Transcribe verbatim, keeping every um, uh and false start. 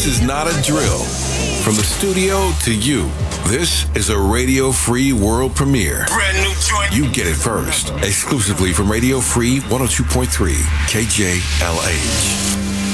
This is not a drill. From the studio to you, this is a Radio Free world premiere. Brand new joint. You get it first, exclusively from Radio Free one oh two point three K J L H.